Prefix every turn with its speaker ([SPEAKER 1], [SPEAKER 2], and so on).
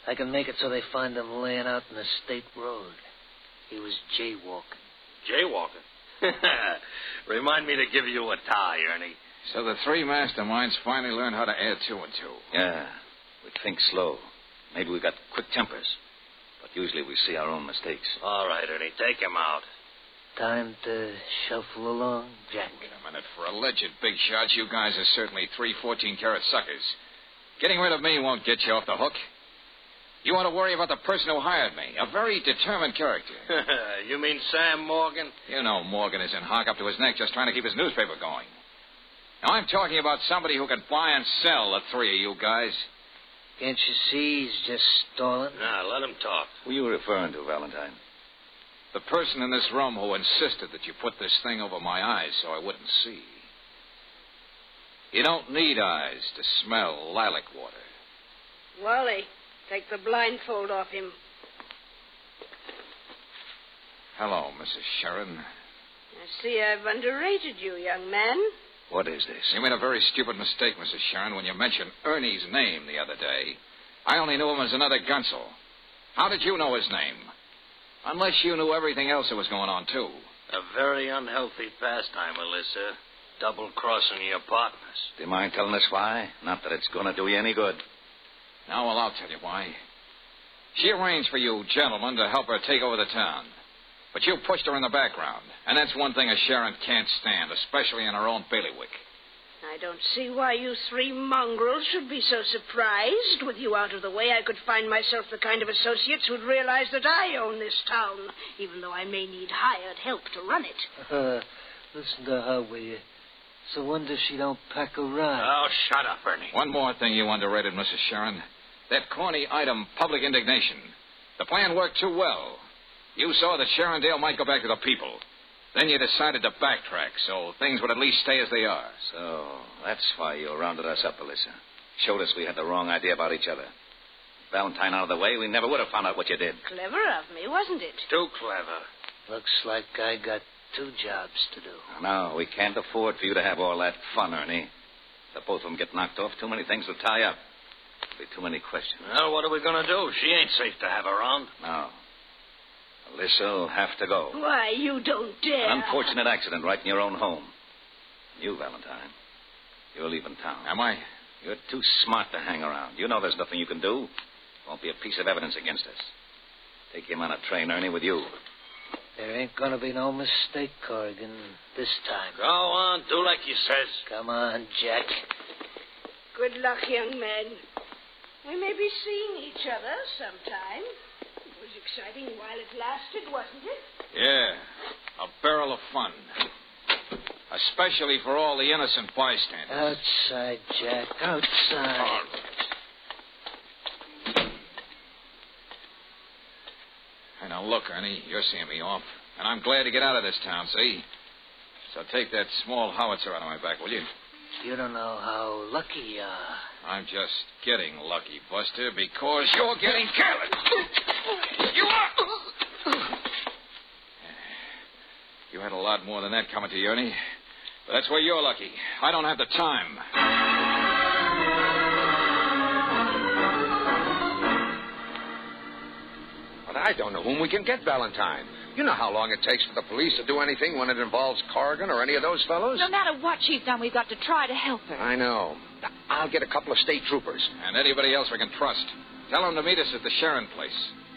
[SPEAKER 1] I can make it so they find him laying out in the state road. He was jaywalking.
[SPEAKER 2] Jaywalking? Remind me to give you a tie, Ernie.
[SPEAKER 3] So the three masterminds finally learned how to add 2 and 2.
[SPEAKER 4] Yeah, we think slow. Maybe we got quick tempers. But usually we see our own mistakes.
[SPEAKER 2] All right, Ernie, take him out.
[SPEAKER 1] Time to shuffle along, Jack.
[SPEAKER 3] Wait a minute. For alleged big shots, you guys are certainly 3 14-carat suckers. Getting rid of me won't get you off the hook. You want to worry about the person who hired me, a very determined character.
[SPEAKER 2] You mean Sam Morgan?
[SPEAKER 3] You know Morgan is in hock up to his neck just trying to keep his newspaper going. Now, I'm talking about somebody who can buy and sell the 3 of you guys.
[SPEAKER 1] Can't you see he's just stalling?
[SPEAKER 2] Nah, let him talk.
[SPEAKER 4] Who are you referring to, Valentine?
[SPEAKER 3] The person in this room who insisted that you put this thing over my eyes so I wouldn't see. You don't need eyes to smell lilac water.
[SPEAKER 5] Wally, take the blindfold off him.
[SPEAKER 3] Hello, Mrs. Sharon.
[SPEAKER 5] I see I've underrated you, young man.
[SPEAKER 4] What is this?
[SPEAKER 3] You made a very stupid mistake, Mrs. Sharon, when you mentioned Ernie's name the other day. I only knew him as another Gunsel. How did you know his name? Unless you knew everything else that was going on, too.
[SPEAKER 2] A very unhealthy pastime, Alyssa. Double-crossing your partners.
[SPEAKER 4] Do you mind telling us why? Not that it's going to do you any good.
[SPEAKER 3] Now, well, I'll tell you why. She arranged for you gentlemen to help her take over the town. But you pushed her in the background. And that's one thing a Sharon can't stand, especially in her own bailiwick.
[SPEAKER 5] I don't see why you 3 mongrels should be so surprised. With you out of the way, I could find myself the kind of associates who'd realize that I own this town, even though I may need hired help to run it.
[SPEAKER 1] Listen to her, will you? It's a wonder she don't pack a ride.
[SPEAKER 2] Oh, shut up, Ernie.
[SPEAKER 3] One more thing you underrated, Mrs. Sharon. That corny item, public indignation. The plan worked too well. You saw that Sharondale might go back to the people. Then you decided to backtrack, so things would at least stay as they are.
[SPEAKER 4] So that's why you rounded us up, Alyssa. Showed us we had the wrong idea about each other. Valentine out of the way, we never would have found out what you did.
[SPEAKER 5] Clever of me, wasn't it?
[SPEAKER 2] Too clever.
[SPEAKER 1] Looks like I got 2 jobs to do.
[SPEAKER 4] No, we can't afford for you to have all that fun, Ernie. If both of them get knocked off, too many things will tie up. There'll be too many questions.
[SPEAKER 2] Well, what are we going to do? She ain't safe to have around.
[SPEAKER 4] No. Alysa'll have to go.
[SPEAKER 5] Why, you don't dare.
[SPEAKER 4] An unfortunate accident right in your own home. You, Valentine, you're leaving town.
[SPEAKER 3] Am I?
[SPEAKER 4] You're too smart to hang around. You know there's nothing you can do. Won't be a piece of evidence against us. Take him on a train, Ernie, with you.
[SPEAKER 1] There ain't gonna be no mistake, Corrigan, this time.
[SPEAKER 2] Go on, do like you says.
[SPEAKER 1] Come on, Jack.
[SPEAKER 5] Good luck, young man. We may be seeing each other sometime. It was exciting while it lasted, wasn't it?
[SPEAKER 3] Yeah, a barrel of fun. Especially for all the innocent bystanders.
[SPEAKER 1] Outside, Jack, outside.
[SPEAKER 3] All right. Hey, now look, Ernie, you're seeing me off. And I'm glad to get out of this town, see? So take that small howitzer out of my back, will you?
[SPEAKER 1] You don't know how lucky you are.
[SPEAKER 3] I'm just getting lucky, Buster, because you're getting careless. You are! You had a lot more than that coming to you, Ernie. But that's where you're lucky. I don't have the time.
[SPEAKER 6] But I don't know whom we can get, Valentine. You know how long it takes for the police to do anything when it involves Corrigan or any of those fellows?
[SPEAKER 7] No matter what she's done, we've got to try to help her.
[SPEAKER 6] I know. I'll get a couple of state troopers.
[SPEAKER 3] And anybody else we can trust. Tell them to meet us at the Sharon place.